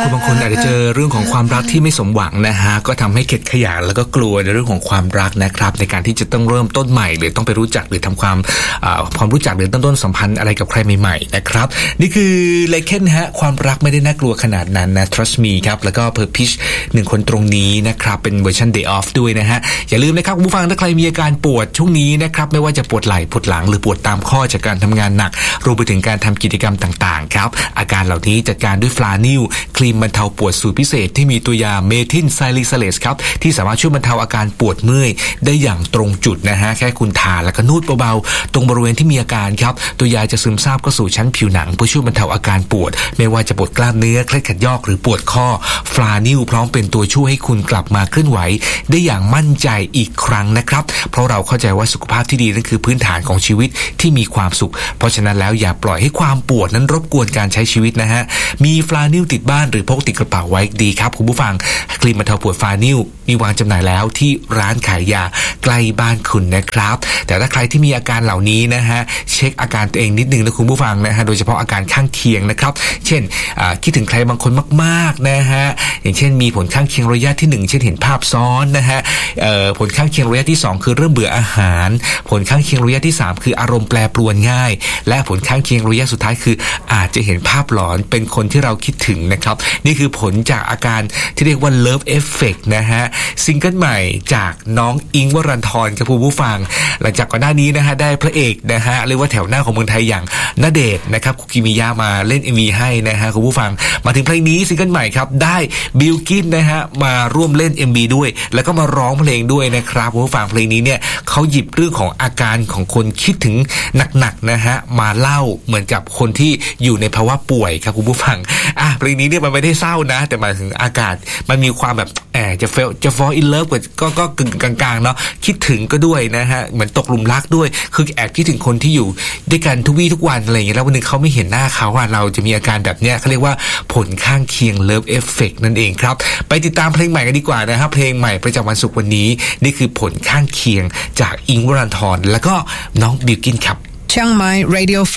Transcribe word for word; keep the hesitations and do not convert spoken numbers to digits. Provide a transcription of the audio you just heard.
คือบางคนอาจจะเจอเรื่องของความรักที่ไม่สมหวังนะฮะก็ทำให้เข็ดขยาดแล้วก็กลัวในเรื่องของความรักนะครับในการที่จะต้องเริ่มต้นใหม่หรือต้องไปรู้จักหรือทำความความรู้จักหรือต้นต้นสัมพันธ์อะไรกับใครใหม่ๆนะครับนี่คือเลเคนฮะความรักไม่ได้น่ากลัวขนาดนั้นนะ trust me ครับแล้วก็เพอร์พิชหนึ่งคนตรงนี้นะครับเป็นเวอร์ชัน day off ด้วยนะฮะอย่าลืมนะครับผู้ฟังถ้าใครมีอาการปวดช่วงนี้นะครับไม่ว่าจะปวดไหล่ปวดหลังหรือปวดตามข้อจากการทำงานหนักรวมไปถึงการทำกิจกรรมต่างๆครับอาการเหล่านี้จัดการด้วยฟลานิลครีมบรรเทาปวดสูตรพิเศษที่มีตัวยาเมทิลไซลิซาเลสครับที่สามารถช่วยบรรเทาอาการปวดเมื่อยได้อย่างตรงจุดนะฮะแค่คุณทาแล้วก็นวดเบาๆตรงบริเวณที่มีอาการครับตัวยาจะซึมซาบเข้าสู่ชั้นผิวหนังเพื่อช่วยบรรเทาอาการปวดไม่ว่าจะปวดกล้ามเนื้อเคล็ดขัดยอกหรือปวดข้อฟลานิลพร้อมเป็นตัวช่วยให้คุณกลับมาเคลื่อนไหวได้อย่างมั่นใจอีกครั้งนะครับเพราะเราเข้าใจว่าสุขภาพที่ดีนั่นคือพื้นฐานของชีวิตที่มีความสุขเพราะฉะนั้นแล้วอย่าปล่อยให้ความปวดนั้นรบกวนการใช้ชีวิตนะฮะมีฟลานิลติดบ้านหรือพกติดกระเป๋าไว้ดีครับคุณผู้ฟังครีมบรรเทาปวดฟลานิลมีวางจำหน่ายแล้วที่ร้านขายยาใกล้บ้านคุณนะครับแต่ถ้าใครที่มีอาการเหล่านี้นะฮะเช็คอาการตัวเองนิดนึงนะคุณผู้ฟังนะฮะโดยเฉพาะอาการข้างเคียงนะครับเช่นคิดถึงใครบางคนมากๆนะฮะอย่างเช่นมีผลข้างเคียงระยะที่หนึ่งเช่นเห็นภาพซ้อนนะฮะผลข้างเคียงระยะที่สองคือเริ่มเบื่ออาหารผลข้างเคียงระยะที่สามคืออารมณ์แปรปรวนง่ายและผลข้างเคียงระยะสุดท้ายคืออาจจะเห็นภาพหลอนเป็นคนที่เราคิดถึงนะครับนี่คือผลจากอาการที่เรียกว่า Love Effect นะฮะซิงเกิลใหม่จากน้องอิงค์วรันธรครับผู้ฟังหลังจากก่อนหน้านี้นะฮะได้พระเอกนะฮะเรียกว่าแถวหน้าของเมืองไทยอย่างณเดชน์นะครับคุกิมิยะมาเล่น เอ็ม วี ให้นะฮะคุณผู้ฟังมาถึงเพลงนี้ซิงเกิลใหม่ครับได้บิลกินนะฮะมาร่วมเล่น เอ็ม วี ด้วยแล้วก็มาร้องเพลงด้วยนะครับคุณผู้ฟังเพลงนี้เนี่ยเขาหยิบเรื่องของอาการของคนคิดถึงหนักๆนะฮะมาเล่าเหมือนกับคนที่อยู่ในภาวะป่วยครับคุณผู้ฟังอ่ะเพลงนี้เนี่ยมันไม่ได้เศร้านะแต่หมายถึงอากาศมันมีความแบบแอบจะเฟลจะ fall in love ก็ก็กึ่งกลางๆเนาะคิดถึงก็ด้วยนะฮะเหมือนตกหลุมรักด้วยคือแอบคิดถึงคนที่อยู่ด้วยกันทุกวี่ทุกวันอะไรอย่างเงี้ยแล้ววันนึงเขาไม่เห็นหน้าเขาว่าเราจะมีอาการแบบเนี้ยเขาเรียกว่าผลข้างเคียง Love Effect นั่นเองครับไปติดตามเพลงใหม่กันดีกว่านะครับเพลงใหม่ประจำวันศุกร์วันนี้นี่คือผลข้างเคียงจากอิงค์วรันธรแล้วก็น้องบิลกินครับเชียงใหม่ Radio